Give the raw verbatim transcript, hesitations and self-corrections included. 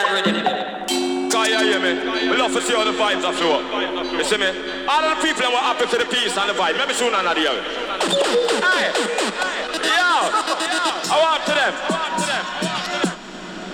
Can you hear me? We love to see all the vibes are flow. You see me? All of the people that were happy for the peace and the vibe. Let me soon on the other. Hey! Yeah!